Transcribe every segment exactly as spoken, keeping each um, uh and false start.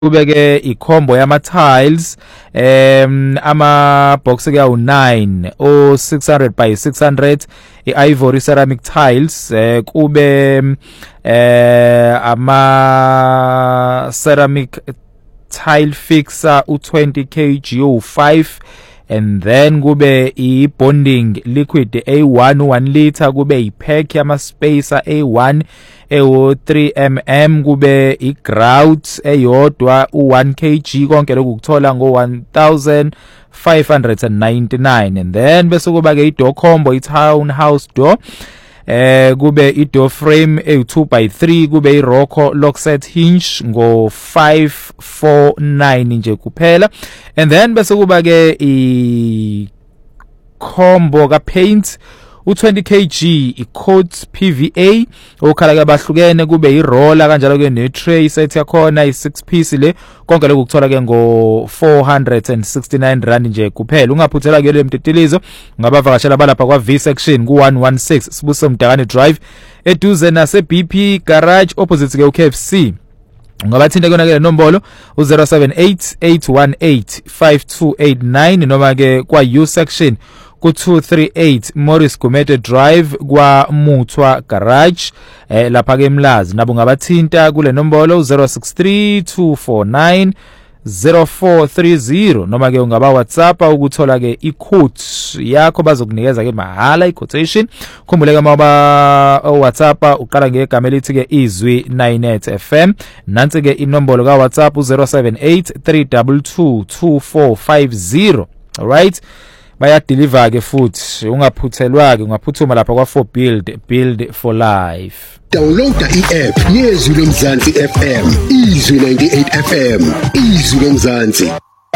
kubeke ikhombo yama tiles em ama box ke awu nine o six hundred by six hundred iivory ceramic tiles eh, kube eh ama ceramic tile fixer u twenty kilograms u five and then kube i bonding liquid A one one liter kube i pack yama spacer A one ewo three millimeters kube i grout eyodwa u one kilogram konke lokhu kuthola ngo one thousand five hundred ninety-nine and then bese kuba ke i door combo i townhouse door eh kube i door frame e two by three kube i Rocco lock set hinge ngo five four nine nje kuphela and then bese kuba ke i combo ka paint u twenty kilograms i coat P V A okhala ke bahlukene kube i roller kanjalo ke ne tray set yakhona i six piece le konke lokhu kuthola ke ngo four hundred sixty-nine rand nje kuphela ungaphuthela ke le mtitilizo ngabavakashela balapha kwa V section ku one one six Sibuso Mdakane Drive eduze nase B P garage opposite ke u K F C ungabathinta kona ke nombolo u zero seven eight eight one eight five two eight nine noma ke kwa U section ku two thirty-eight Morris Gumede Drive kwa Muthwa Garage eh lapha ke Mlazi nabo ngabathinta kule nombolo u zero six three two four nine zero four three zero noma ke ungaba WhatsApp ukuthola ke i-quote yakho bazokunikeza ke mahala i-quotation khumbuleka maba WhatsApp uqala ngegama elithi ke izwi nine eight F M nansi ke inombolo ka WhatsApp u zero seven eight three two two two four five zero all right baya deliver ke futhi ungaphuthelwa ke ungaphuthuma lapha kwa four build build for life. Downloada i-app yezwi lomzansi F M izwi ninety-eight F M izwi lomzansi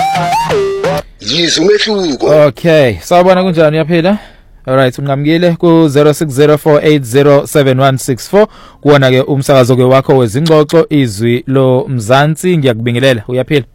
yizwi umehluko. Okay sawubona kunjani uyaphila? Alright ungamkile ku zero six zero four eight zero seven one six four kuona ke umsakazo ke wakho wezingxoxo izwi lo mzansi ngiyakubingelela uyaphila?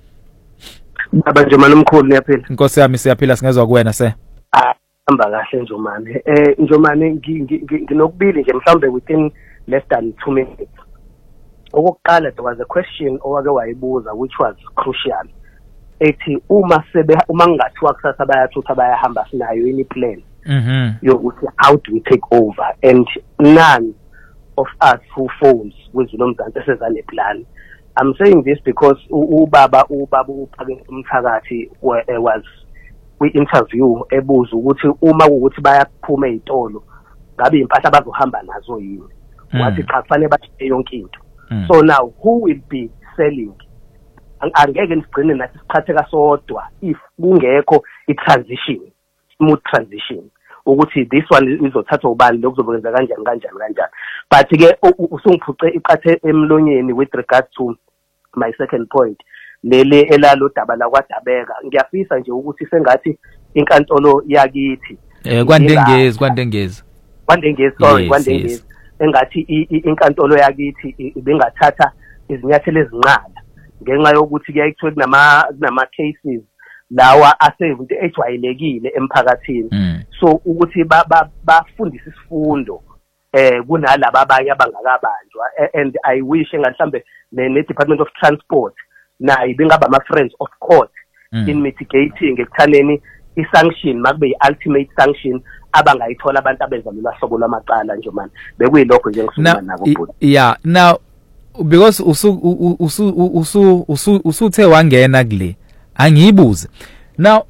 Baba Njomane omkhulu niyaphila? Inkosi yami siyaphila singezwe kuwena se. Hamba kahle Njomane. Eh Njomane nginokubili nje mhlambe within less than two minutes. Okokuqala there was a question owake wayibuza which was crucial. Ethi uma sebe uma ngathiwa kusasa bayathutha bayahamba sinayo ini plan. Mhm. Yokuthi how do we take over and none of us who phones with Lomzansi esezane plan. I'm saying this because ubaba ubaba uphake umthakathi was we interview ebuza ukuthi uma ukuthi bayaphuma ezitolo ngabe impahla abazohamba nazo yini wathi cha kufanele bathi yonke into so now who will be selling angeke nisigcine nathi siphatheka sodwa if kungekho i transition smooth transition ukuthi this one izothathwa ubani lokuzokwenza kanjani kanjani kanjani but ke usungiphuce iqathe emlonyeni with regards to my second point lele elalo daba la kwadabeka ngiyafisa nje ukuthi sengathi inkantolo yakithi eh kwandengezi kwandengezi kwandengezi sorry kwandengezi engathi inkantolo yakithi ibingathatha izinyathelo ezinqala ngenxa yokuthi kuyayithola kunama kunama cases lawa asevunto ejwayelekile emphakathini so ukuthi bafundise isifundo eh kunalabo abanye abangakabanjwa and I wish ngahlambe ne Department of Transport na ibingaba ama friends of court mm. in mitigating ekuthaneni i sanction makube i ultimate sanction abangayithola abantu abenza lolu hlobo lwamaqala nje man bekuyilokho nje ngisukuma nako bhuti. Yeah now because usu usu usu usu usuthe wangena kule angiyibuze now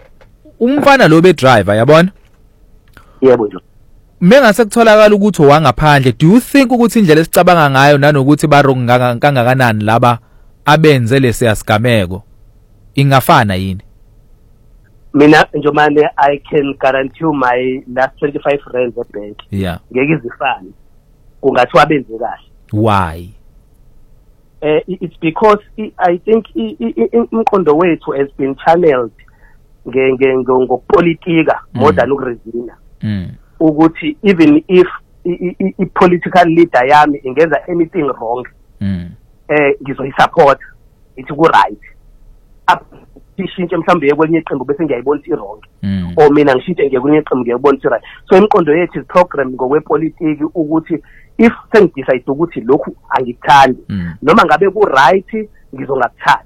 umfana lo be driver yabona yebo nje mengase kutholakala ukuthi wangaphandle do you think ukuthi indlela esicabanga ngayo nanokuthi ba wrong kangakanani laba abenze lesiyasigameko ingafana yini? Mina Njomane I can guarantee you my last twenty-five rands at bank yeah ngeke izifane kungathiwa benze kahle. Why? Uh, it's because I think imqondo wethu has been channeled nge nge ngopolitika more than ukurezina mm. ukuthi even if i political leader yami ingenza anything wrong mm. eh ngizoyisupport ithi ku right up ishintshe mhlambe kwenye iqembu bese ngiyayibona i wrong mm. or mina ngishintshe ngekwenye iqembu ngiyabona i right so imqondo yethu is program ngokwepolitiki ukuthi if sengidecide ukuthi lokhu angikuthandi mm. noma ngabe ku right ngizongakuthatha